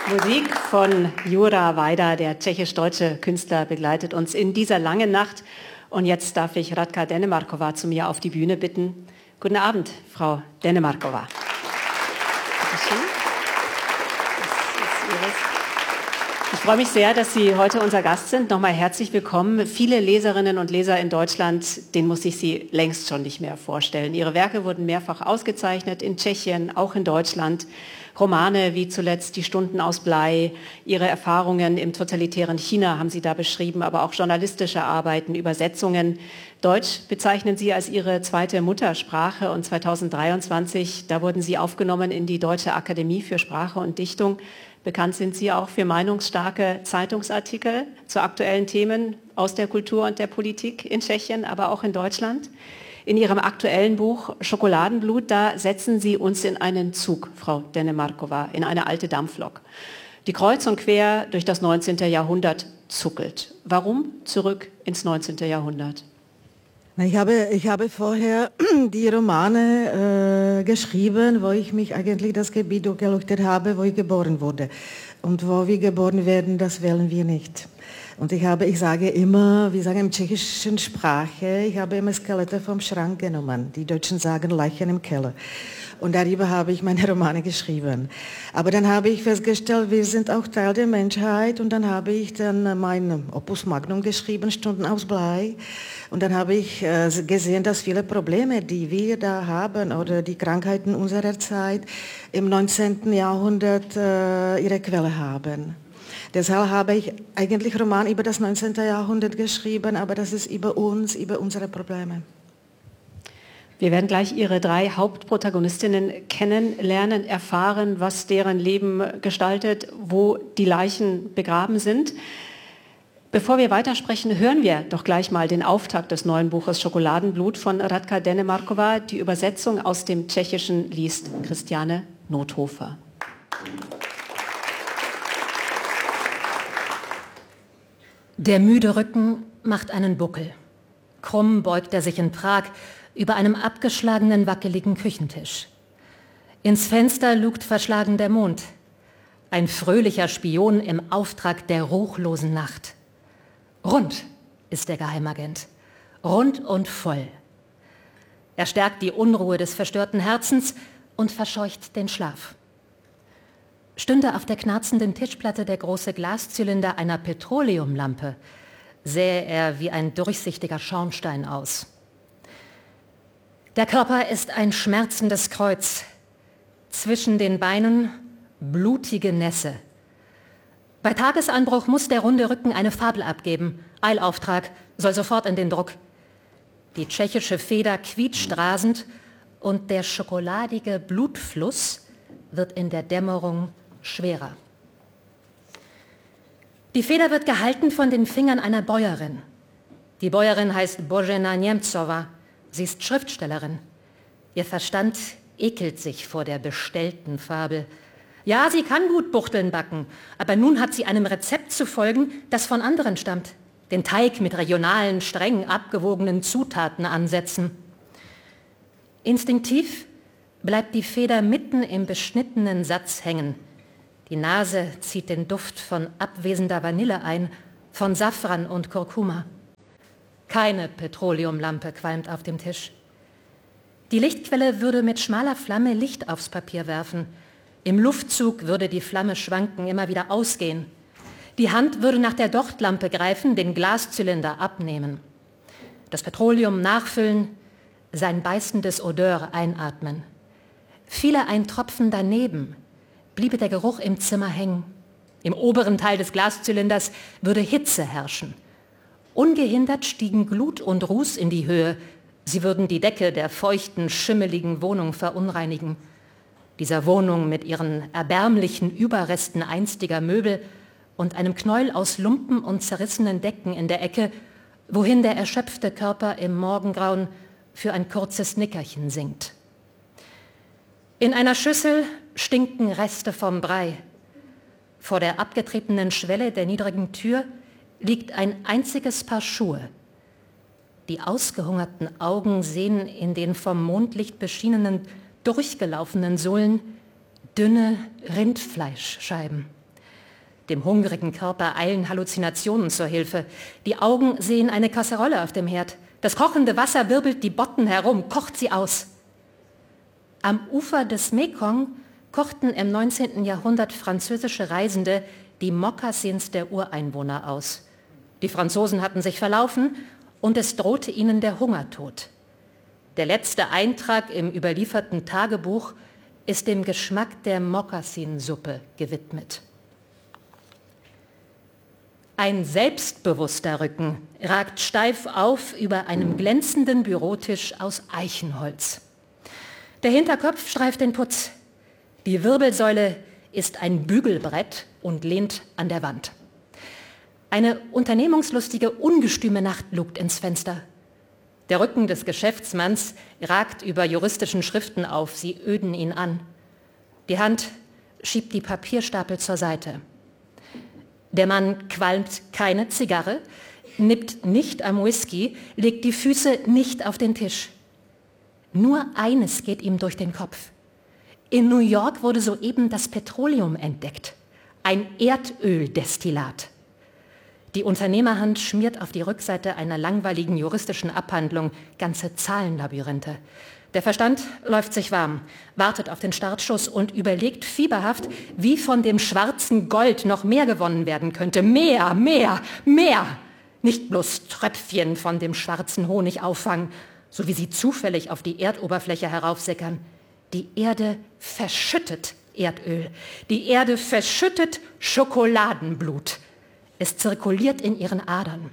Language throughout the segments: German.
Musik von Jura Vajda, der tschechisch-deutsche Künstler, begleitet uns in dieser langen Nacht. Und jetzt darf ich Radka Denemarková zu mir auf die Bühne bitten. Guten Abend, Frau Denemarková. Bitte schön. Das ist Ihres. Ich freue mich sehr, dass Sie heute unser Gast sind. Nochmal herzlich willkommen. Viele Leserinnen und Leser in Deutschland, denen muss ich Sie längst schon nicht mehr vorstellen. Ihre Werke wurden mehrfach ausgezeichnet, in Tschechien, auch in Deutschland. Romane wie zuletzt Die Stunden aus Blei, Ihre Erfahrungen im totalitären China haben Sie da beschrieben, aber auch journalistische Arbeiten, Übersetzungen. Deutsch bezeichnen Sie als Ihre zweite Muttersprache und 2023, da wurden Sie aufgenommen in die Deutsche Akademie für Sprache und Dichtung. Bekannt sind Sie auch für meinungsstarke Zeitungsartikel zu aktuellen Themen aus der Kultur und der Politik in Tschechien, aber auch in Deutschland. In Ihrem aktuellen Buch Schokoladenblut, da setzen Sie uns in einen Zug, Frau Denemarková, in eine alte Dampflok, die kreuz und quer durch das 19. Jahrhundert zuckelt. Warum zurück ins 19. Jahrhundert? Ich habe vorher die Romane geschrieben, wo ich mich eigentlich das Gebiet durchgeleuchtet habe, wo ich geboren wurde. Und wo wir geboren werden, das wählen wir nicht. Und ich sage immer, wir sagen in tschechischen Sprache, ich habe immer Skelette vom Schrank genommen. Die Deutschen sagen Leichen im Keller. Und darüber habe ich meine Romane geschrieben. Aber dann habe ich festgestellt, wir sind auch Teil der Menschheit. Und dann habe ich dann mein Opus Magnum geschrieben, Stunden aus Blei. Und dann habe ich gesehen, dass viele Probleme, die wir da haben, oder die Krankheiten unserer Zeit, im 19. Jahrhundert ihre Quelle haben. Deshalb habe ich eigentlich Roman über das 19. Jahrhundert geschrieben, aber das ist über uns, über unsere Probleme. Wir werden gleich Ihre drei Hauptprotagonistinnen kennenlernen, erfahren, was deren Leben gestaltet, wo die Leichen begraben sind. Bevor wir weitersprechen, hören wir doch gleich mal den Auftakt des neuen Buches Schokoladenblut von Radka Denemarková. Die Übersetzung aus dem Tschechischen liest Christiane Nothofer. Der müde Rücken macht einen Buckel. Krumm beugt er sich in Prag über einem abgeschlagenen, wackeligen Küchentisch. Ins Fenster lugt verschlagen der Mond. Ein fröhlicher Spion im Auftrag der ruchlosen Nacht. Rund ist der Geheimagent. Rund und voll. Er stärkt die Unruhe des verstörten Herzens und verscheucht den Schlaf. Stünde auf der knarzenden Tischplatte der große Glaszylinder einer Petroleumlampe, sähe er wie ein durchsichtiger Schornstein aus. Der Körper ist ein schmerzendes Kreuz. Zwischen den Beinen blutige Nässe. Bei Tagesanbruch muss der runde Rücken eine Fabel abgeben. Eilauftrag, soll sofort in den Druck. Die tschechische Feder quietscht rasend und der schokoladige Blutfluss wird in der Dämmerung schwerer. Die Feder wird gehalten von den Fingern einer Bäuerin. Die Bäuerin heißt Božena Němcová. Sie ist Schriftstellerin. Ihr Verstand ekelt sich vor der bestellten Fabel. Ja, sie kann gut Buchteln backen, aber nun hat sie einem Rezept zu folgen, das von anderen stammt. Den Teig mit regionalen, streng abgewogenen Zutaten ansetzen. Instinktiv bleibt die Feder mitten im beschnittenen Satz hängen. Die Nase zieht den Duft von abwesender Vanille ein, von Safran und Kurkuma. Keine Petroleumlampe qualmt auf dem Tisch. Die Lichtquelle würde mit schmaler Flamme Licht aufs Papier werfen. Im Luftzug würde die Flamme schwanken, immer wieder ausgehen. Die Hand würde nach der Dochtlampe greifen, den Glaszylinder abnehmen. Das Petroleum nachfüllen, sein beißendes Odeur einatmen. Fiele ein Tropfen daneben, bliebe der Geruch im Zimmer hängen. Im oberen Teil des Glaszylinders würde Hitze herrschen. Ungehindert stiegen Glut und Ruß in die Höhe. Sie würden die Decke der feuchten, schimmeligen Wohnung verunreinigen. Dieser Wohnung mit ihren erbärmlichen Überresten einstiger Möbel und einem Knäuel aus Lumpen und zerrissenen Decken in der Ecke, wohin der erschöpfte Körper im Morgengrauen für ein kurzes Nickerchen sinkt. In einer Schüssel stinken Reste vom Brei. Vor der abgetretenen Schwelle der niedrigen Tür liegt ein einziges Paar Schuhe. Die ausgehungerten Augen sehen in den vom Mondlicht beschienenen, durchgelaufenen Sohlen dünne Rindfleischscheiben. Dem hungrigen Körper eilen Halluzinationen zur Hilfe. Die Augen sehen eine Kasserolle auf dem Herd. Das kochende Wasser wirbelt die Botten herum, kocht sie aus. Am Ufer des Mekong kochten im 19. Jahrhundert französische Reisende die Mokassins der Ureinwohner aus. Die Franzosen hatten sich verlaufen und es drohte ihnen der Hungertod. Der letzte Eintrag im überlieferten Tagebuch ist dem Geschmack der Mokassinsuppe gewidmet. Ein selbstbewusster Rücken ragt steif auf über einem glänzenden Bürotisch aus Eichenholz. Der Hinterkopf streift den Putz. Die Wirbelsäule ist ein Bügelbrett und lehnt an der Wand. Eine unternehmungslustige, ungestüme Nacht lugt ins Fenster. Der Rücken des Geschäftsmanns ragt über juristischen Schriften auf, sie öden ihn an. Die Hand schiebt die Papierstapel zur Seite. Der Mann qualmt keine Zigarre, nippt nicht am Whisky, legt die Füße nicht auf den Tisch. Nur eines geht ihm durch den Kopf. In New York wurde soeben das Petroleum entdeckt, ein Erdöldestillat. Die Unternehmerhand schmiert auf die Rückseite einer langweiligen juristischen Abhandlung ganze Zahlenlabyrinthe. Der Verstand läuft sich warm, wartet auf den Startschuss und überlegt fieberhaft, wie von dem schwarzen Gold noch mehr gewonnen werden könnte. Mehr, mehr, mehr! Nicht bloß Tröpfchen von dem schwarzen Honig auffangen, so wie sie zufällig auf die Erdoberfläche heraufsickern. Die Erde verschüttet Erdöl. Die Erde verschüttet Schokoladenblut. Es zirkuliert in ihren Adern.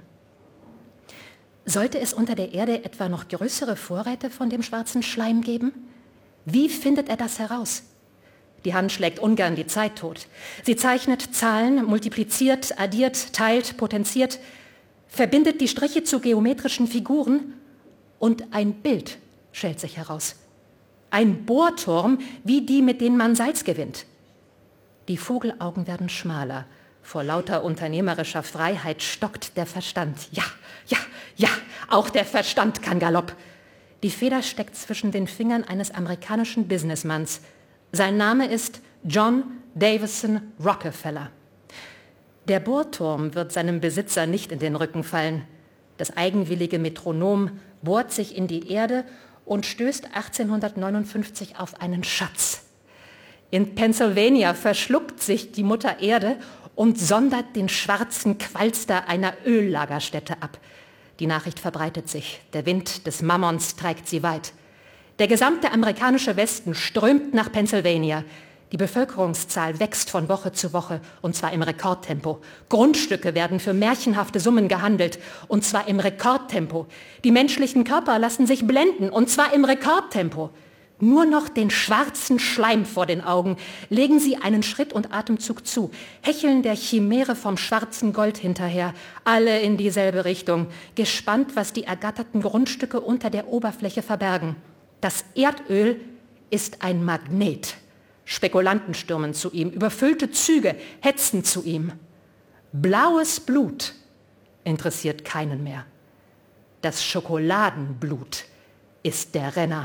Sollte es unter der Erde etwa noch größere Vorräte von dem schwarzen Schleim geben? Wie findet er das heraus? Die Hand schlägt ungern die Zeit tot. Sie zeichnet Zahlen, multipliziert, addiert, teilt, potenziert, verbindet die Striche zu geometrischen Figuren und ein Bild schält sich heraus. Ein Bohrturm, wie die, mit denen man Salz gewinnt. Die Vogelaugen werden schmaler. Vor lauter unternehmerischer Freiheit stockt der Verstand. Ja, ja, ja, auch der Verstand kann Galopp. Die Feder steckt zwischen den Fingern eines amerikanischen Businessmanns. Sein Name ist John Davison Rockefeller. Der Bohrturm wird seinem Besitzer nicht in den Rücken fallen. Das eigenwillige Metronom bohrt sich in die Erde und stößt 1859 auf einen Schatz. In Pennsylvania verschluckt sich die Mutter Erde und sondert den schwarzen Qualster einer Öllagerstätte ab. Die Nachricht verbreitet sich. Der Wind des Mammons trägt sie weit. Der gesamte amerikanische Westen strömt nach Pennsylvania. Die Bevölkerungszahl wächst von Woche zu Woche, und zwar im Rekordtempo. Grundstücke werden für märchenhafte Summen gehandelt, und zwar im Rekordtempo. Die menschlichen Körper lassen sich blenden, und zwar im Rekordtempo. Nur noch den schwarzen Schleim vor den Augen legen sie einen Schritt und Atemzug zu, hecheln der Chimäre vom schwarzen Gold hinterher, alle in dieselbe Richtung, gespannt, was die ergatterten Grundstücke unter der Oberfläche verbergen. Das Erdöl ist ein Magnet. Spekulanten stürmen zu ihm, überfüllte Züge hetzen zu ihm. Blaues Blut interessiert keinen mehr. Das Schokoladenblut ist der Renner.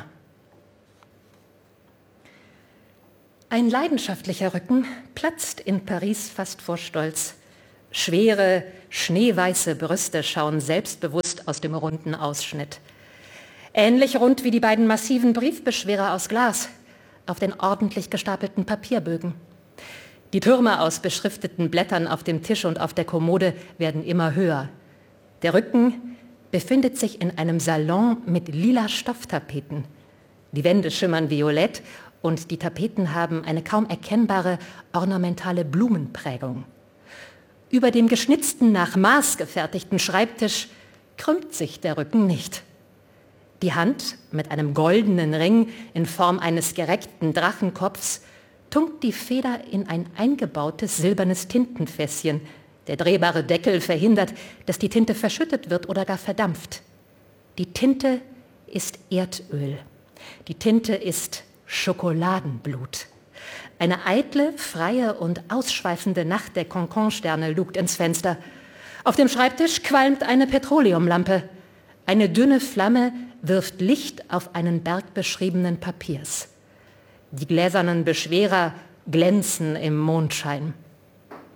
Ein leidenschaftlicher Rücken platzt in Paris fast vor Stolz. Schwere, schneeweiße Brüste schauen selbstbewusst aus dem runden Ausschnitt. Ähnlich rund wie die beiden massiven Briefbeschwerer aus Glas auf den ordentlich gestapelten Papierbögen. Die Türme aus beschrifteten Blättern auf dem Tisch und auf der Kommode werden immer höher. Der Rücken befindet sich in einem Salon mit lila Stofftapeten. Die Wände schimmern violett und die Tapeten haben eine kaum erkennbare ornamentale Blumenprägung. Über dem geschnitzten, nach Maß gefertigten Schreibtisch krümmt sich der Rücken nicht. Die Hand mit einem goldenen Ring in Form eines gereckten Drachenkopfs tunkt die Feder in ein eingebautes silbernes Tintenfässchen. Der drehbare Deckel verhindert, dass die Tinte verschüttet wird oder gar verdampft. Die Tinte ist Erdöl. Die Tinte ist Schokoladenblut. Eine eitle, freie und ausschweifende Nacht der Cancan-Sterne lugt ins Fenster. Auf dem Schreibtisch qualmt eine Petroleumlampe. Eine dünne Flamme wirft Licht auf einen Berg beschriebenen Papiers. Die gläsernen Beschwerer glänzen im Mondschein.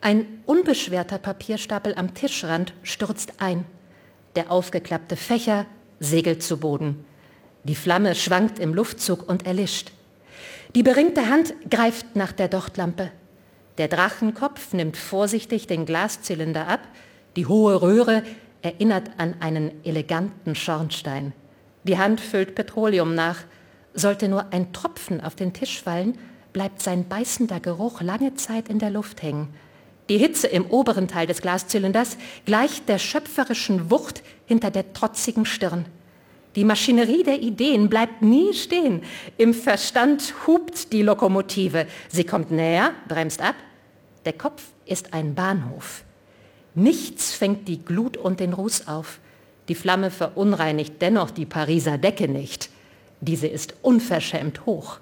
Ein unbeschwerter Papierstapel am Tischrand stürzt ein. Der aufgeklappte Fächer segelt zu Boden. Die Flamme schwankt im Luftzug und erlischt. Die beringte Hand greift nach der Dochtlampe. Der Drachenkopf nimmt vorsichtig den Glaszylinder ab. Die hohe Röhre erinnert an einen eleganten Schornstein. Die Hand füllt Petroleum nach. Sollte nur ein Tropfen auf den Tisch fallen, bleibt sein beißender Geruch lange Zeit in der Luft hängen. Die Hitze im oberen Teil des Glaszylinders gleicht der schöpferischen Wucht hinter der trotzigen Stirn. Die Maschinerie der Ideen bleibt nie stehen. Im Verstand hupt die Lokomotive. Sie kommt näher, bremst ab. Der Kopf ist ein Bahnhof. Nichts fängt die Glut und den Ruß auf. Die Flamme verunreinigt dennoch die Pariser Decke nicht. Diese ist unverschämt hoch.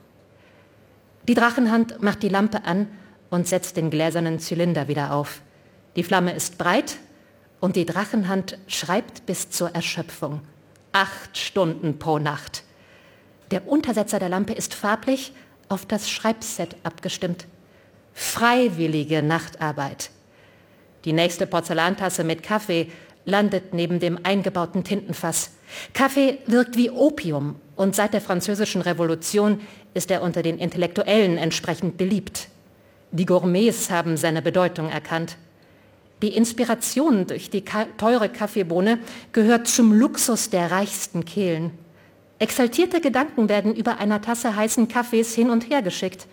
Die Drachenhand macht die Lampe an und setzt den gläsernen Zylinder wieder auf. Die Flamme ist breit und die Drachenhand schreibt bis zur Erschöpfung. 8 Stunden pro Nacht. Der Untersetzer der Lampe ist farblich auf das Schreibset abgestimmt. Freiwillige Nachtarbeit. Die nächste Porzellantasse mit Kaffee landet neben dem eingebauten Tintenfass. Kaffee wirkt wie Opium und seit der Französischen Revolution ist er unter den Intellektuellen entsprechend beliebt. Die Gourmets haben seine Bedeutung erkannt. Die Inspiration durch die teure Kaffeebohne gehört zum Luxus der reichsten Kehlen. Exaltierte Gedanken werden über einer Tasse heißen Kaffees hin und her geschickt.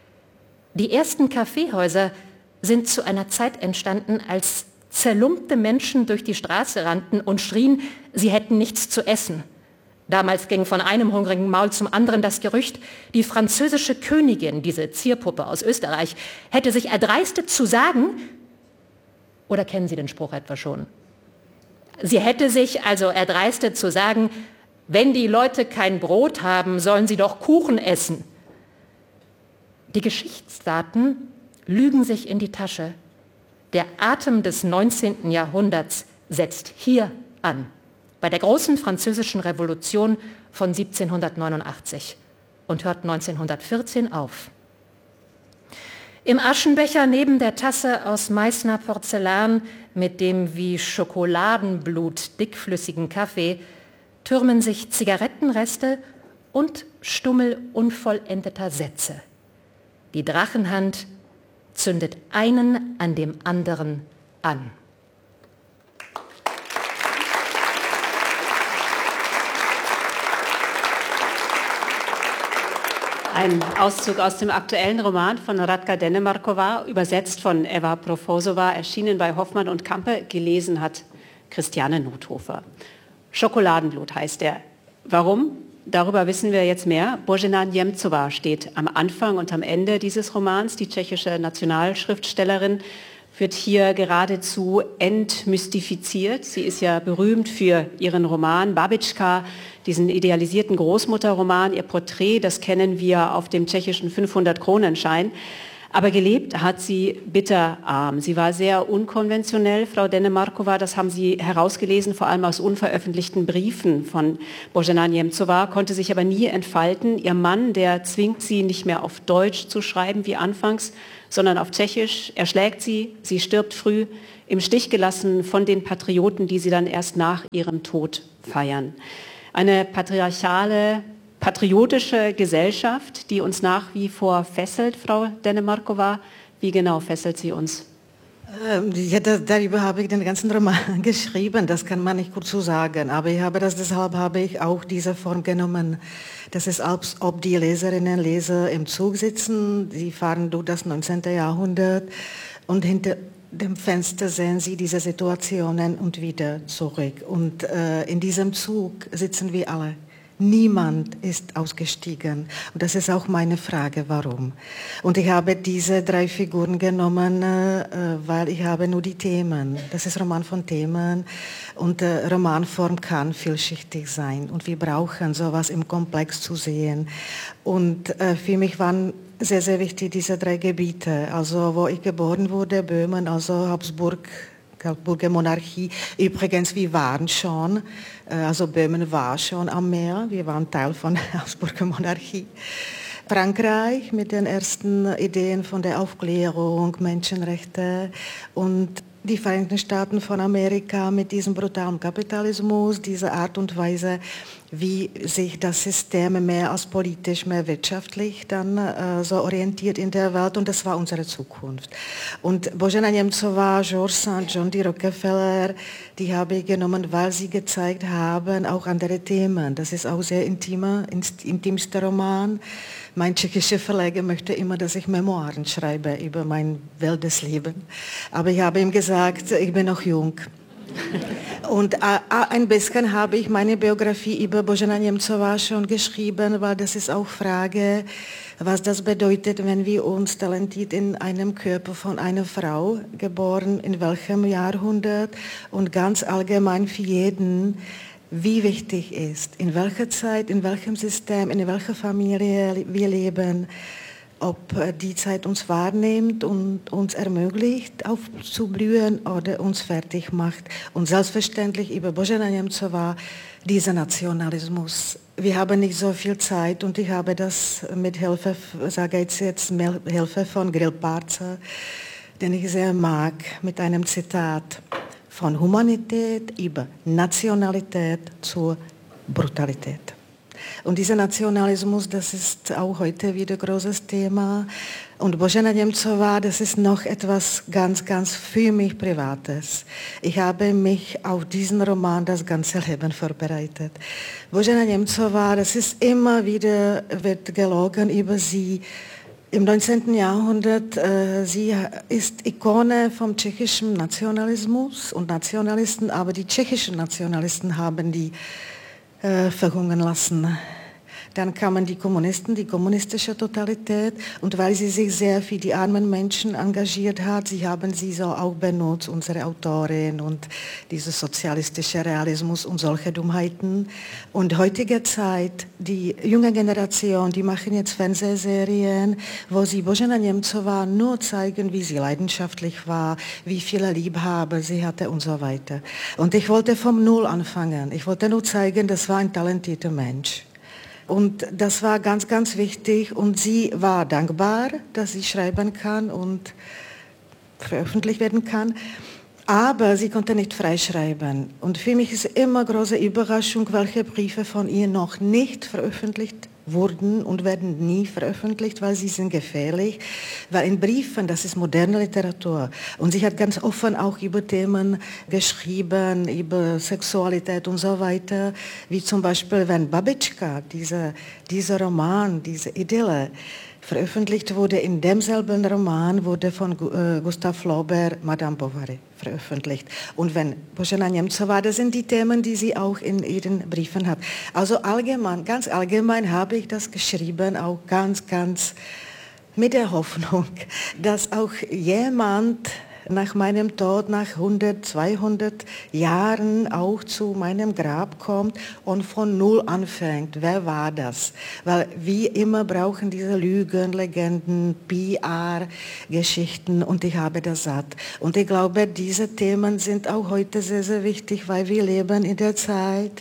Die ersten Kaffeehäuser sind zu einer Zeit entstanden, als zerlumpte Menschen durch die Straße rannten und schrien, sie hätten nichts zu essen. Damals ging von einem hungrigen Maul zum anderen das Gerücht, die französische Königin, diese Zierpuppe aus Österreich, hätte sich erdreistet zu sagen, oder kennen Sie den Spruch etwa schon? Sie hätte sich also erdreistet zu sagen, wenn die Leute kein Brot haben, sollen sie doch Kuchen essen. Die Geschichtsdaten lügen sich in die Tasche. Der Atem des 19. Jahrhunderts setzt hier an, bei der großen französischen Revolution von 1789 und hört 1914 auf. Im Aschenbecher neben der Tasse aus Meißner Porzellan mit dem wie Schokoladenblut dickflüssigen Kaffee türmen sich Zigarettenreste und Stummel unvollendeter Sätze. Die Drachenhand zündet einen an dem anderen an. Ein Auszug aus dem aktuellen Roman von Radka Dennemarkova, übersetzt von Eva Profosova, erschienen bei Hoffmann und Campe, gelesen hat Christiane Nothofer. Schokoladenblut heißt er. Warum? Darüber wissen wir jetzt mehr. Božena Němcová steht am Anfang und am Ende dieses Romans. Die tschechische Nationalschriftstellerin wird hier geradezu entmystifiziert. Sie ist ja berühmt für ihren Roman Babička, diesen idealisierten Großmutterroman. Ihr Porträt, das kennen wir auf dem tschechischen 500-Kronenschein. Aber gelebt hat sie bitterarm. Sie war sehr unkonventionell, Frau Dennemarkova, das haben Sie herausgelesen, vor allem aus unveröffentlichten Briefen von Božena Němcová, konnte sich aber nie entfalten. Ihr Mann, der zwingt sie nicht mehr auf Deutsch zu schreiben wie anfangs, sondern auf Tschechisch. Er schlägt sie, sie stirbt früh, im Stich gelassen von den Patrioten, die sie dann erst nach ihrem Tod feiern. Eine patriarchale, patriotische Gesellschaft, die uns nach wie vor fesselt, Frau Dennemarkova. Wie genau fesselt sie uns? Darüber habe ich den ganzen Roman geschrieben, das kann man nicht kurz so sagen, aber deshalb habe ich auch diese Form genommen. Das ist, als ob die Leserinnen und Leser im Zug sitzen, sie fahren durch das 19. Jahrhundert und hinter dem Fenster sehen sie diese Situationen und wieder zurück. Und in diesem Zug sitzen wir alle. Niemand ist ausgestiegen. Und das ist auch meine Frage, warum. Und ich habe diese 3 Figuren genommen, weil ich habe nur die Themen. Das ist Roman von Themen. Und Romanform kann vielschichtig sein. Und wir brauchen sowas im Komplex zu sehen. Und für mich waren sehr, sehr wichtig diese 3 Gebiete. Also wo ich geboren wurde, Böhmen, also Habsburger Monarchie. Übrigens, wir waren schon, also Böhmen war schon am Meer, wir waren Teil von der Habsburger Monarchie. Frankreich mit den ersten Ideen von der Aufklärung, Menschenrechte und die Vereinigten Staaten von Amerika mit diesem brutalen Kapitalismus, diese Art und Weise, wie sich das System mehr als politisch, mehr wirtschaftlich dann so orientiert in der Welt, und das war unsere Zukunft. Und Božena Němcová, Georges Sand, John D. Rockefeller, die habe ich genommen, weil sie gezeigt haben, auch andere Themen. Das ist auch sehr intimster Roman. Mein tschechischer Verleger möchte immer, dass ich Memoiren schreibe über mein wildes Leben. Aber ich habe ihm gesagt, ich bin noch jung. Und ein bisschen habe ich meine Biografie über Božena Němcová schon geschrieben, weil das ist auch Frage, was das bedeutet, wenn wir uns talentiert in einem Körper von einer Frau geboren, in welchem Jahrhundert, und ganz allgemein für jeden, wie wichtig ist, in welcher Zeit, in welchem System, in welcher Familie wir leben, ob die Zeit uns wahrnimmt und uns ermöglicht, aufzublühen oder uns fertig macht. Und selbstverständlich über Božena Němcová, dieser Nationalismus. Wir haben nicht so viel Zeit, und ich habe das mit Hilfe, sage ich jetzt, mit Hilfe von Grillparzer, den ich sehr mag, mit einem Zitat: Von Humanität über Nationalität zur Brutalität. Und dieser Nationalismus, das ist auch heute wieder ein großes Thema. Und Božena Němcová, das ist noch etwas ganz, ganz für mich Privates. Ich habe mich auf diesen Roman das ganze Leben vorbereitet. Božena Němcová, das ist immer wieder, wird gelogen über sie. Im 19. Jahrhundert, sie ist Ikone vom tschechischen Nationalismus und Nationalisten, aber die tschechischen Nationalisten haben die verhungern lassen. Dann kamen die Kommunisten, die kommunistische Totalität, und weil sie sich sehr für die armen Menschen engagiert hat, sie haben sie so auch benutzt, unsere Autorin, und dieser sozialistische Realismus und solche Dummheiten. Und heutige Zeit, die junge Generation, die machen jetzt Fernsehserien, wo sie Božena Němcová nur zeigen, wie sie leidenschaftlich war, wie viele Liebhaber sie hatte und so weiter. Und ich wollte vom Null anfangen. Ich wollte nur zeigen, das war ein talentierter Mensch. Und das war ganz, ganz wichtig, und sie war dankbar, dass sie schreiben kann und veröffentlicht werden kann, aber sie konnte nicht freischreiben. Und für mich ist immer große Überraschung, welche Briefe von ihr noch nicht veröffentlicht wurden und werden nie veröffentlicht, weil sie sind gefährlich, weil in Briefen, das ist moderne Literatur, und sie hat ganz offen auch über Themen geschrieben, über Sexualität und so weiter, wie zum Beispiel, wenn Babička, dieser Roman, diese Idylle, veröffentlicht wurde, in demselben Roman wurde von Gustav Flaubert Madame Bovary veröffentlicht. Und wenn Božena Němcová, das sind die Themen, die sie auch in ihren Briefen hat. Also allgemein, ganz allgemein habe ich das geschrieben, auch ganz, ganz mit der Hoffnung, dass auch jemand nach meinem Tod, nach 100, 200 Jahren auch zu meinem Grab kommt und von Null anfängt. Wer war das? Weil wir immer brauchen diese Lügen, Legenden, PR-Geschichten, und ich habe das satt. Und ich glaube, diese Themen sind auch heute sehr, sehr wichtig, weil wir leben in der Zeit,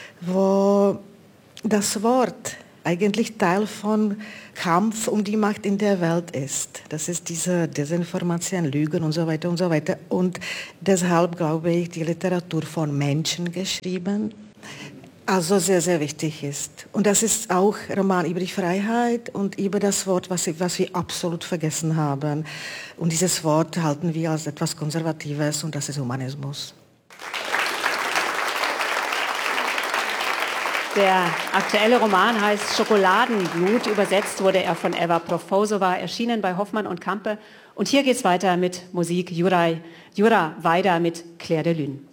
wo das Wort eigentlich Teil von Kampf um die Macht in der Welt ist. Das ist diese Desinformation, Lügen und so weiter und so weiter. Und deshalb glaube ich, die Literatur von Menschen geschrieben, also sehr, sehr wichtig ist. Und das ist auch Roman über die Freiheit und über das Wort, was wir absolut vergessen haben. Und dieses Wort halten wir als etwas Konservatives, und das ist Humanismus. Der aktuelle Roman heißt Schokoladenblut. Übersetzt wurde er von Eva Profosova, erschienen bei Hoffmann und Campe. Und hier geht's weiter mit Musik. Jura Weida mit Claire de Lune.